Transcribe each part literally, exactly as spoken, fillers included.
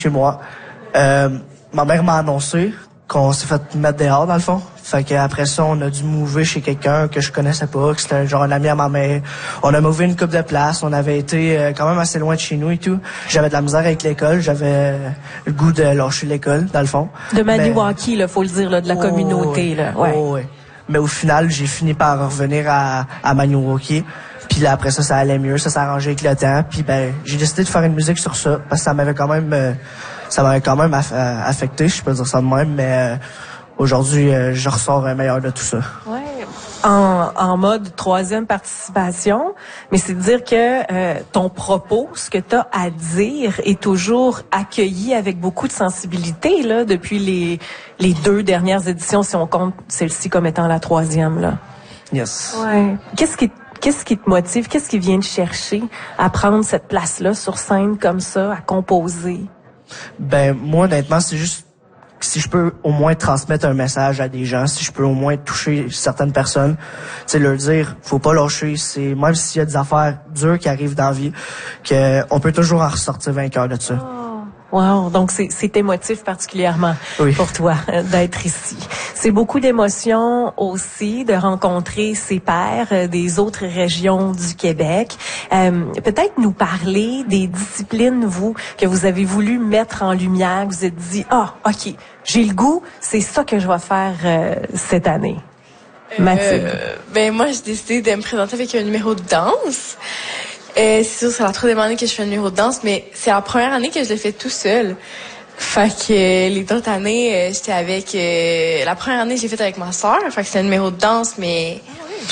chez moi. Euh, ma mère m'a annoncé qu'on s'est fait mettre dehors, dans le fond. Fait qu'après ça, on a dû mouver chez quelqu'un que je connaissais pas, que c'était genre un ami à ma mère. On a mouvé une couple de places. On avait été euh, quand même assez loin de chez nous et tout. J'avais de la misère avec l'école. J'avais le goût de lâcher l'école, dans le fond. De Maniwaki, là, faut le dire, là, de la oh, communauté, là. Ouais. Oh, ouais. Mais au final, j'ai fini par revenir à, à Maniwaki. Puis là, après ça, ça allait mieux. Ça s'est arrangé avec le temps. Puis ben, j'ai décidé de faire une musique sur ça. Parce que ça m'avait quand même... Euh, ça m'avait quand même aff- affecté, je peux dire ça de même. Mais euh, aujourd'hui, euh, je ressors un meilleur de tout ça. Ouais. En, en mode troisième participation, mais c'est de dire que euh, ton propos, ce que tu as à dire, est toujours accueilli avec beaucoup de sensibilité là depuis les les deux dernières éditions, si on compte celle-ci comme étant la troisième là. Yes. Ouais. Qu'est-ce qui Qu'est-ce qui te motive? Qu'est-ce qui vient te chercher à prendre cette place-là sur scène comme ça, à composer? Ben moi, honnêtement, c'est juste si je peux au moins transmettre un message à des gens, si je peux au moins toucher certaines personnes, tu sais, leur dire, faut pas lâcher, c'est même s'il y a des affaires dures qui arrivent dans la vie, que on peut toujours en ressortir vainqueur de ça. Oh. Wow, donc c'est, c'est émotif particulièrement oui. pour toi euh, d'être ici. C'est beaucoup d'émotions aussi de rencontrer ses pairs euh, des autres régions du Québec. Euh, peut-être nous parler des disciplines, vous, que vous avez voulu mettre en lumière, que vous êtes dit, ah, ok, j'ai le goût, c'est ça que je vais faire euh, cette année. Mathilde. Euh, ben moi, j'ai décidé de me présenter avec un numéro de danse. Euh, c'est sûr, c'est la troisième année que je fais un numéro de danse, mais c'est la première année que je le fais tout seul. Fait que euh, les autres années, euh, j'étais avec... Euh, la première année, j'ai fait avec ma sœur. Fait que c'était un numéro de danse, mais...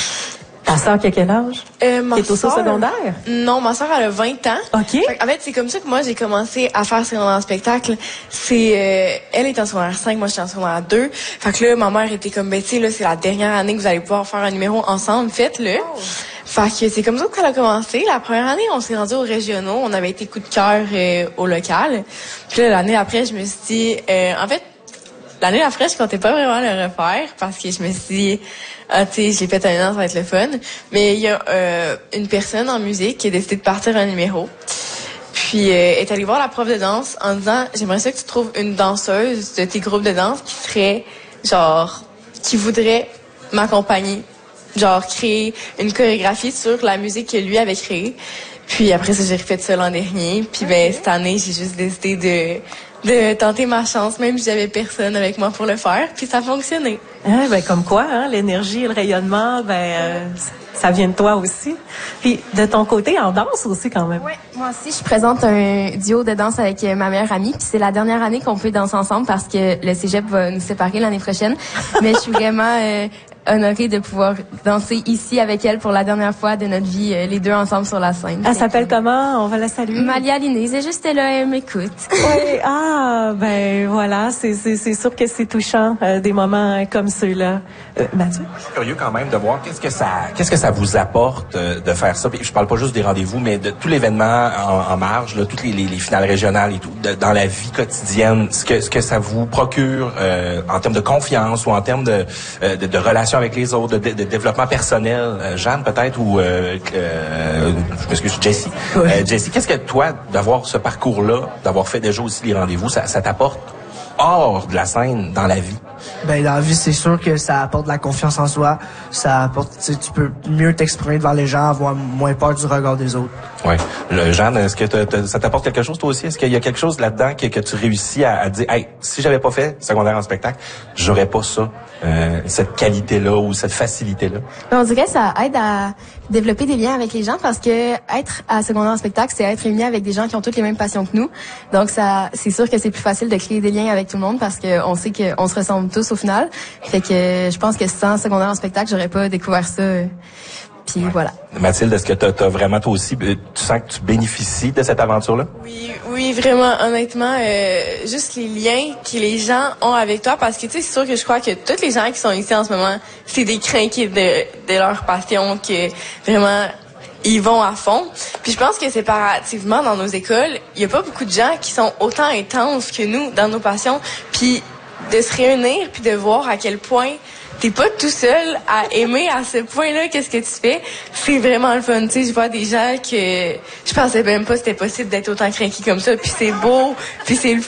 Ta sœur qui a quel âge? Euh, ma qui est au sœur, secondaire? Non, ma sœur, elle a vingt ans. OK. Fait que, en fait, c'est comme ça que moi, j'ai commencé à faire secondaire en spectacle. C'est... Euh, elle est en secondaire cinq, moi, j'étais en secondaire deux. Fait que là, ma mère était comme, ben, tu sais, là, c'est la dernière année que vous allez pouvoir faire un numéro ensemble. Faites-le. Oh. Fait que c'est comme ça qu'elle a commencé. La première année, on s'est rendu aux régionaux. On avait été coup de cœur euh, au local. Puis là, l'année après, je me suis dit... Euh, en fait, l'année après, je comptais pas vraiment le refaire parce que je me suis dit... Ah, tu sais, je l'ai fait un an, ça va être le fun. Mais il y a euh, une personne en musique qui a décidé de partir un numéro. Puis, euh, est allée voir la prof de danse en disant, j'aimerais ça que tu trouves une danseuse de tes groupes de danse qui serait, genre, qui voudrait m'accompagner. Genre, créer une chorégraphie sur la musique que lui avait créée. Puis après ça, j'ai refait ça l'an dernier. Puis ben, cette année, j'ai juste décidé de... de tenter ma chance, même si j'avais personne avec moi pour le faire, puis ça a fonctionné. Ah, ben comme quoi, hein, l'énergie et le rayonnement, ben euh, ça vient de toi aussi. Puis de ton côté, en danse aussi quand même. Oui, moi aussi, je présente un duo de danse avec ma meilleure amie, puis c'est la dernière année qu'on peut danser ensemble parce que le cégep va nous séparer l'année prochaine. Mais je suis vraiment euh, honorée de pouvoir danser ici avec elle pour la dernière fois de notre vie, euh, les deux ensemble sur la scène. Elle s'appelle comment? On va la saluer. Malia Linné, c'est juste là, elle m'écoute. Oui, ah, ben voilà, c'est, c'est, c'est sûr que c'est touchant, euh, des moments comme ceux-là. Euh, Mathieu? Je suis curieux quand même de voir qu'est-ce que ça, qu'est-ce que ça vous apporte euh, de faire ça. Puis je parle pas juste des rendez-vous, mais de tout l'événement en, en marge, là, toutes les, les, les finales régionales et tout, de, dans la vie quotidienne, ce que, ce que ça vous procure euh, en termes de confiance ou en termes de, euh, de, de relations avec les autres, de, de, de développement personnel. Euh, Jeanne, peut-être, ou euh, euh, je m'excuse, Jessie. Oui. Euh, Jessie, qu'est-ce que toi, d'avoir ce parcours-là, d'avoir fait déjà aussi les rendez-vous, ça, ça t'apporte hors de la scène, dans la vie? Ben dans la vie, c'est sûr que ça apporte de la confiance en soi. Ça apporte, tu sais, tu peux mieux t'exprimer devant les gens, avoir moins peur du regard des autres. Oui. Le, Jeanne, est-ce que t'as, t'as, ça t'apporte quelque chose toi aussi? Est-ce qu'il y a quelque chose là-dedans que, que tu réussis à, à dire, hey, si j'avais pas fait secondaire en spectacle, j'aurais pas ça, euh, cette qualité-là ou cette facilité-là? On dirait que ça aide à développer des liens avec les gens parce que être à secondaire en spectacle, c'est être réuni avec des gens qui ont toutes les mêmes passions que nous. Donc ça, c'est sûr que c'est plus facile de créer des liens avec tout le monde parce que on sait qu'on se ressemble tous au final. Fait que je pense que sans secondaire en spectacle, j'aurais pas découvert ça. Puis ouais. Voilà. Mathilde, est-ce que t'as, t'as vraiment toi aussi, tu sens que tu bénéficies de cette aventure-là? Oui, oui, vraiment, honnêtement, euh, juste les liens que les gens ont avec toi, parce que tu sais, c'est sûr que je crois que tous les gens qui sont ici en ce moment, c'est des crinqués de, de leur passion, que vraiment ils vont à fond. Puis je pense que séparativement dans nos écoles, il y a pas beaucoup de gens qui sont autant intenses que nous dans nos passions. Puis de se réunir puis de voir à quel point t'es pas tout seul à aimer à ce point-là qu'est-ce que tu fais. C'est vraiment le fun. Tu sais, je vois des gens que je pensais même pas que c'était possible d'être autant craqué comme ça. Puis c'est beau, puis c'est le